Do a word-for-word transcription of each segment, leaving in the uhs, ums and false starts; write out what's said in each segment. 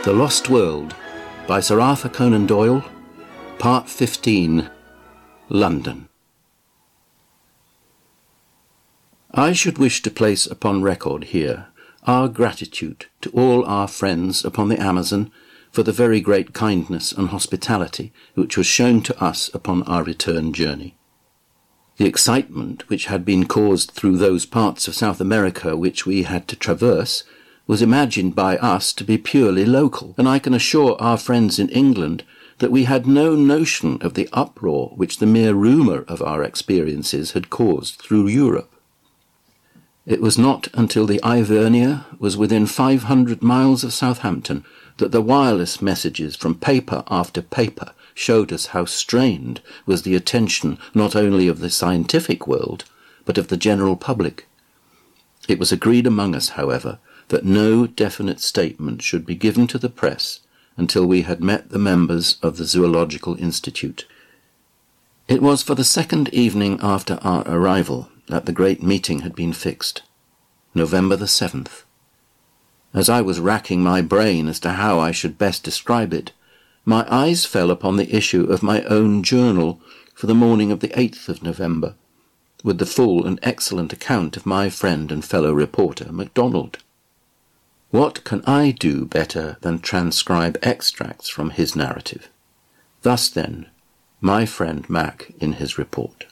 The Lost World by Sir Arthur Conan Doyle, Part fifteen, London. I should wish to place upon record here our gratitude to all our friends upon the Amazon for the very great kindness and hospitality which was shown to us upon our return journey. The excitement which had been caused through those parts of South America which we had to traverse was imagined by us to be purely local, and I can assure our friends in England that we had no notion of the uproar which the mere rumour of our experiences had caused through Europe. It was not until the Ivernia was within five hundred miles of Southampton that the wireless messages from paper after paper showed us how strained was the attention not only of the scientific world, but of the general public. It was agreed among us, however, that no definite statement should be given to the press until we had met the members of the Zoological Institute. It was for the second evening after our arrival that the great meeting had been fixed, November the seventh. As I was racking my brain as to how I should best describe it, my eyes fell upon the issue of my own journal for the morning of the eighth of November, with the full and excellent account of my friend and fellow reporter, MacDonald. What can I do better than transcribe extracts from his narrative? Thus, then, my friend Mac in his report.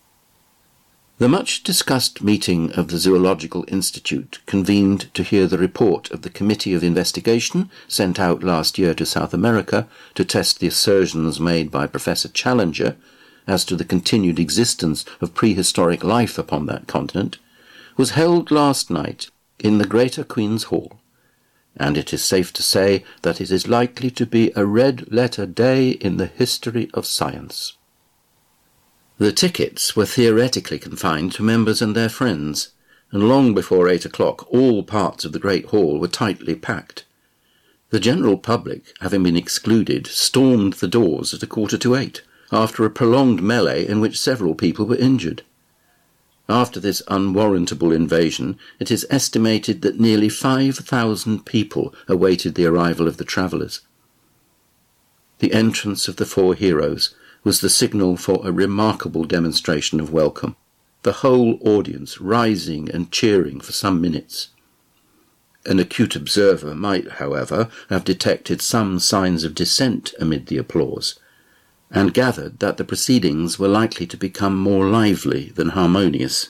The much-discussed meeting of the Zoological Institute convened to hear the report of the Committee of Investigation sent out last year to South America to test the assertions made by Professor Challenger as to the continued existence of prehistoric life upon that continent, was held last night in the Greater Queen's Hall, and it is safe to say that it is likely to be a red-letter day in the history of science. The tickets were theoretically confined to members and their friends, and long before eight o'clock all parts of the great hall were tightly packed. The general public, having been excluded, stormed the doors at a quarter to eight, after a prolonged melee in which several people were injured. After this unwarrantable invasion, it is estimated that nearly five thousand people awaited the arrival of the travellers. The entrance of the four heroes was the signal for a remarkable demonstration of welcome, the whole audience rising and cheering for some minutes. An acute observer might, however, have detected some signs of dissent amid the applause, and gathered that the proceedings were likely to become more lively than harmonious.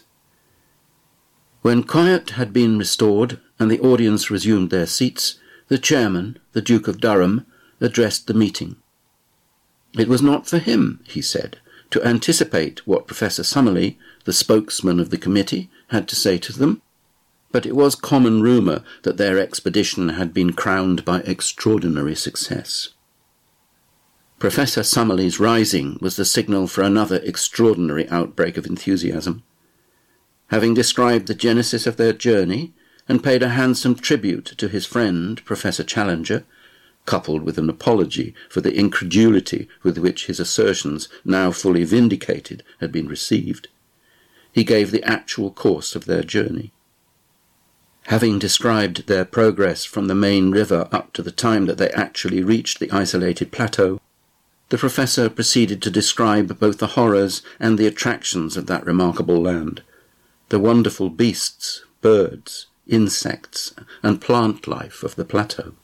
When quiet had been restored and the audience resumed their seats, the chairman, the Duke of Durham, addressed the meeting. It was not for him, he said, to anticipate what Professor Summerlee, the spokesman of the committee, had to say to them, but it was common rumour that their expedition had been crowned by extraordinary success. Professor Summerlee's rising was the signal for another extraordinary outbreak of enthusiasm. Having described the genesis of their journey and paid a handsome tribute to his friend, Professor Challenger, coupled with an apology for the incredulity with which his assertions, now fully vindicated, had been received, he gave the actual course of their journey. Having described their progress from the main river up to the time that they actually reached the isolated plateau, the professor proceeded to describe both the horrors and the attractions of that remarkable land, the wonderful beasts, birds, insects, and plant life of the plateau.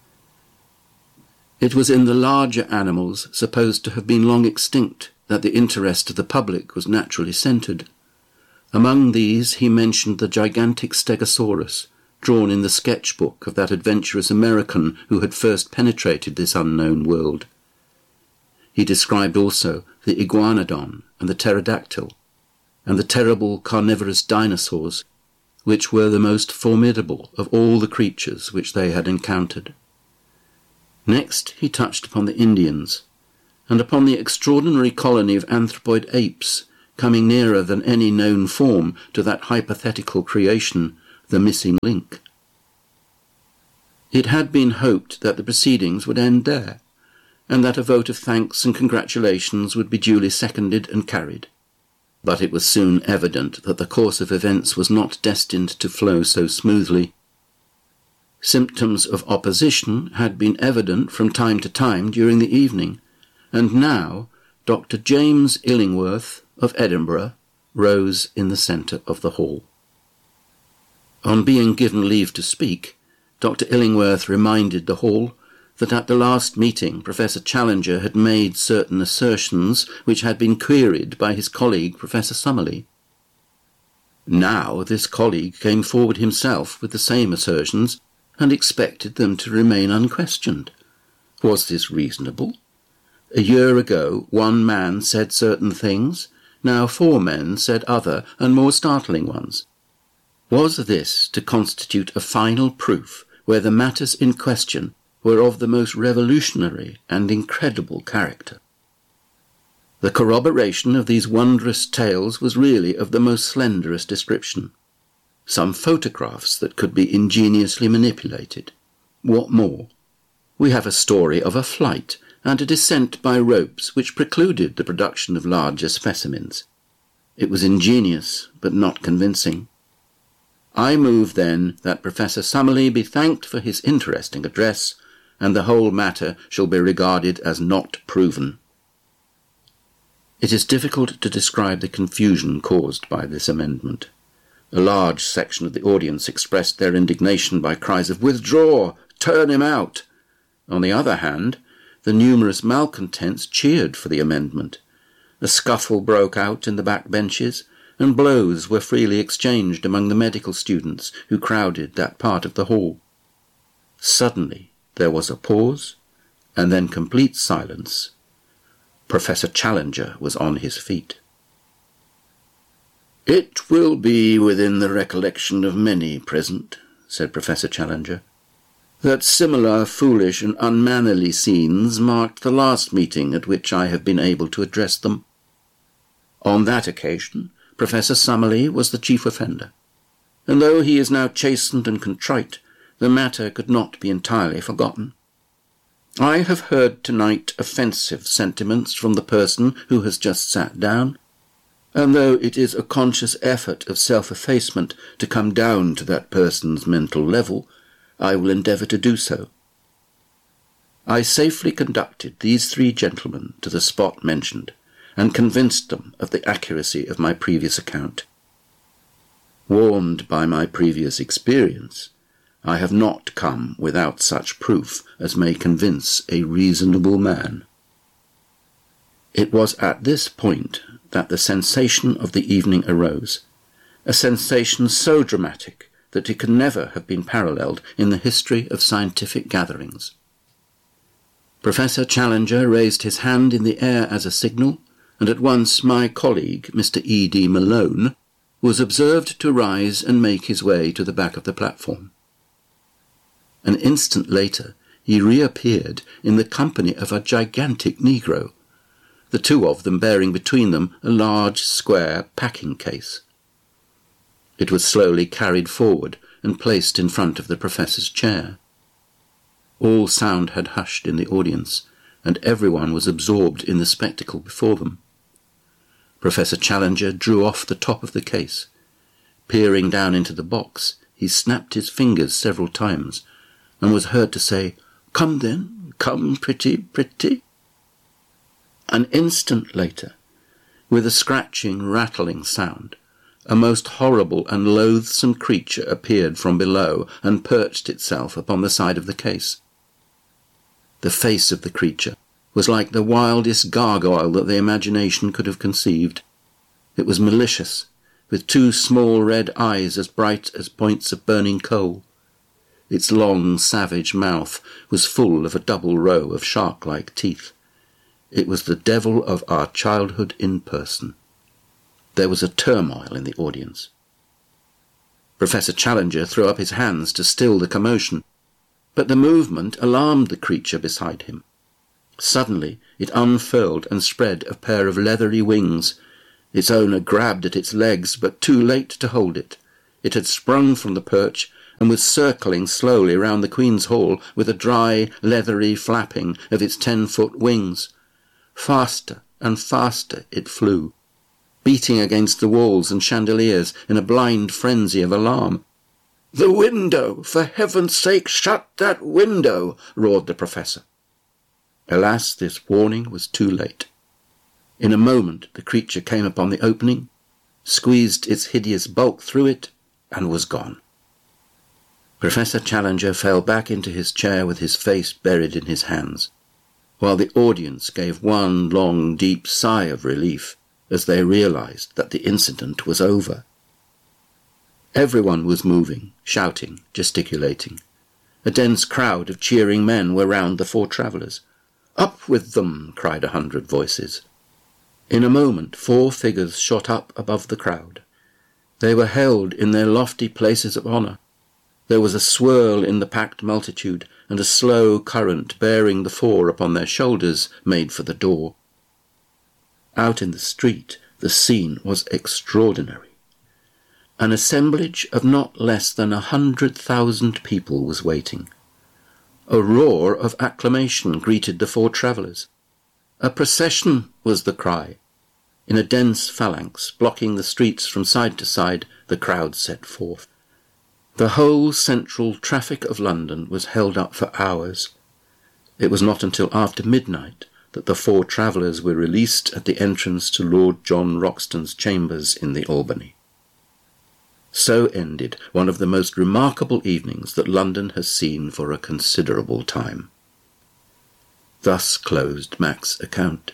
It was in the larger animals supposed to have been long extinct that the interest of the public was naturally centred. Among these he mentioned the gigantic Stegosaurus, drawn in the sketchbook of that adventurous American who had first penetrated this unknown world. He described also the iguanodon and the pterodactyl, and the terrible carnivorous dinosaurs, which were the most formidable of all the creatures which they had encountered. Next he touched upon the Indians, and upon the extraordinary colony of anthropoid apes, coming nearer than any known form to that hypothetical creation, the missing link. It had been hoped that the proceedings would end there, and that a vote of thanks and congratulations would be duly seconded and carried. But it was soon evident that the course of events was not destined to flow so smoothly. Symptoms of opposition had been evident from time to time during the evening, and now Doctor James Illingworth of Edinburgh rose in the centre of the hall. On being given leave to speak, Doctor Illingworth reminded the hall that at the last meeting Professor Challenger had made certain assertions which had been queried by his colleague Professor Summerlee. Now this colleague came forward himself with the same assertions and expected them to remain unquestioned. Was this reasonable? A year ago one man said certain things, now four men said other and more startling ones. Was this to constitute a final proof where the matters in question were of the most revolutionary and incredible character? The corroboration of these wondrous tales was really of the most slenderest description. Some photographs that could be ingeniously manipulated. What more? We have a story of a flight and a descent by ropes which precluded the production of larger specimens. It was ingenious, but not convincing. I move, then, that Professor Summerlee be thanked for his interesting address, and the whole matter shall be regarded as not proven. It is difficult to describe the confusion caused by this amendment. A large section of the audience expressed their indignation by cries of "Withdraw! Turn him out!" On the other hand, the numerous malcontents cheered for the amendment. A scuffle broke out in the back benches, and blows were freely exchanged among the medical students who crowded that part of the hall. Suddenly there was a pause, and then complete silence. Professor Challenger was on his feet. "It will be within the recollection of many present," said Professor Challenger, "that similar foolish and unmannerly scenes marked the last meeting at which I have been able to address them. On that occasion, Professor Summerlee was the chief offender, and though he is now chastened and contrite, the matter could not be entirely forgotten. I have heard tonight offensive sentiments from the person who has just sat down, and though it is a conscious effort of self-effacement to come down to that person's mental level, I will endeavour to do so. I safely conducted these three gentlemen to the spot mentioned, and convinced them of the accuracy of my previous account. Warned by my previous experience, I have not come without such proof as may convince a reasonable man." It was at this point that the sensation of the evening arose, a sensation so dramatic that it can never have been paralleled in the history of scientific gatherings. Professor Challenger raised his hand in the air as a signal, and at once my colleague, Mister E. D. Malone, was observed to rise and make his way to the back of the platform. An instant later he reappeared in the company of a gigantic negro, the two of them bearing between them a large square packing case. It was slowly carried forward and placed in front of the professor's chair. All sound had hushed in the audience, and everyone was absorbed in the spectacle before them. Professor Challenger drew off the top of the case. Peering down into the box, he snapped his fingers several times, and was heard to say, "Come then, come pretty, pretty." An instant later, with a scratching, rattling sound, a most horrible and loathsome creature appeared from below and perched itself upon the side of the case. The face of the creature was like the wildest gargoyle that the imagination could have conceived. It was malicious, with two small red eyes as bright as points of burning coal. Its long, savage mouth was full of a double row of shark-like teeth. It was the devil of our childhood in person. There was a turmoil in the audience. Professor Challenger threw up his hands to still the commotion, but the movement alarmed the creature beside him. Suddenly it unfurled and spread a pair of leathery wings. Its owner grabbed at its legs, but too late to hold it. It had sprung from the perch and was circling slowly round the Queen's Hall with a dry, leathery flapping of its ten-foot wings. Faster and faster it flew, beating against the walls and chandeliers in a blind frenzy of alarm. "The window! For heaven's sake, shut that window!" roared the professor. Alas, this warning was too late. In a moment the creature came upon the opening, squeezed its hideous bulk through it, and was gone. Professor Challenger fell back into his chair with his face buried in his hands, while the audience gave one long, deep sigh of relief as they realized that the incident was over. Everyone was moving, shouting, gesticulating. A dense crowd of cheering men were round the four travellers. "Up with them!" cried a hundred voices. In a moment four figures shot up above the crowd. They were held in their lofty places of honour. There was a swirl in the packed multitude, and a slow current bearing the four upon their shoulders made for the door. Out in the street the scene was extraordinary. An assemblage of not less than a hundred thousand people was waiting. A roar of acclamation greeted the four travellers. "A procession!" was the cry. In a dense phalanx, blocking the streets from side to side, the crowd set forth. The whole central traffic of London was held up for hours. It was not until after midnight that the four travellers were released at the entrance to Lord John Roxton's chambers in the Albany. So ended one of the most remarkable evenings that London has seen for a considerable time. Thus closed Mac's account.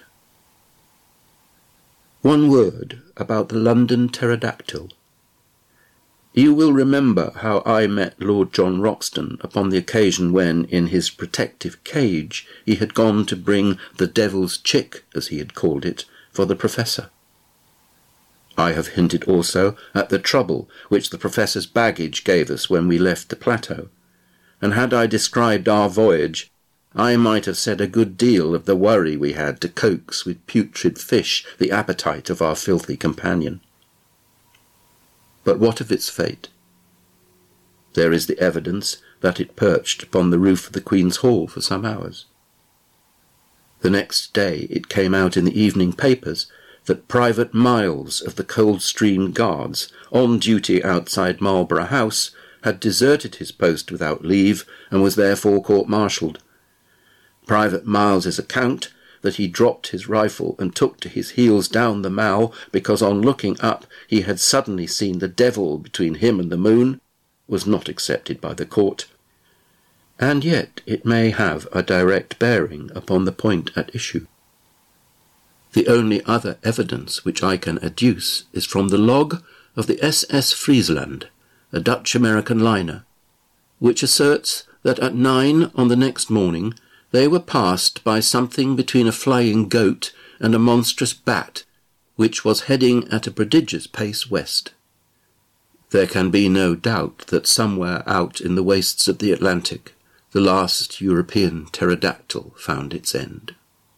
One word about the London pterodactyl. You will remember how I met Lord John Roxton upon the occasion when, in his protective cage, he had gone to bring the devil's chick, as he had called it, for the professor. I have hinted also at the trouble which the professor's baggage gave us when we left the plateau, and had I described our voyage, I might have said a good deal of the worry we had to coax with putrid fish the appetite of our filthy companion. But what of its fate? There is the evidence that it perched upon the roof of the Queen's Hall for some hours. The next day it came out in the evening papers that Private Miles of the Coldstream Guards, on duty outside Marlborough House, had deserted his post without leave and was therefore court-martialled. Private Miles's account that he dropped his rifle and took to his heels down the Mall because on looking up he had suddenly seen the devil between him and the moon was not accepted by the court, and yet it may have a direct bearing upon the point at issue. The only other evidence which I can adduce is from the log of the S S Friesland, a Dutch-American liner, which asserts that at nine on the next morning they were passed by something between a flying goat and a monstrous bat, which was heading at a prodigious pace west. There can be no doubt that somewhere out in the wastes of the Atlantic the last European pterodactyl found its end.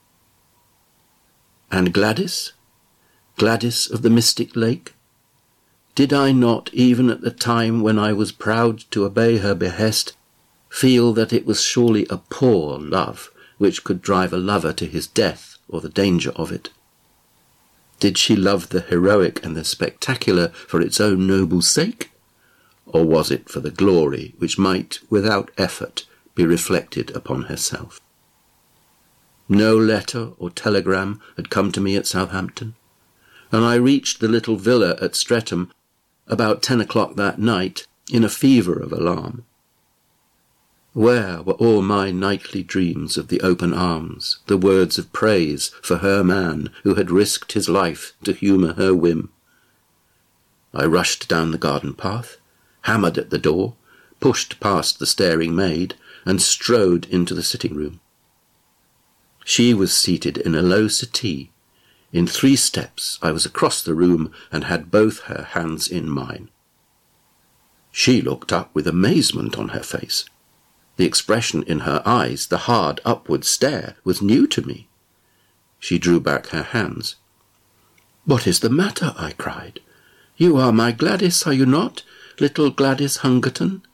And Gladys? Gladys of the Mystic Lake? Did I not, even at the time when I was proud to obey her behest, feel that it was surely a poor love which could drive a lover to his death or the danger of it? Did she love the heroic and the spectacular for its own noble sake? Or was it for the glory which might, without effort, be reflected upon herself? No letter or telegram had come to me at Southampton, and I reached the little villa at Streatham about ten o'clock that night in a fever of alarm. Where were all my nightly dreams of the open arms, the words of praise for her man who had risked his life to humour her whim? I rushed down the garden path, hammered at the door, pushed past the staring maid, and strode into the sitting-room. She was seated in a low settee. In three steps I was across the room and had both her hands in mine. She looked up with amazement on her face. The expression in her eyes, the hard upward stare, was new to me. She drew back her hands. "What is the matter?" I cried. "You are my Gladys, are you not, little Gladys Hungerton?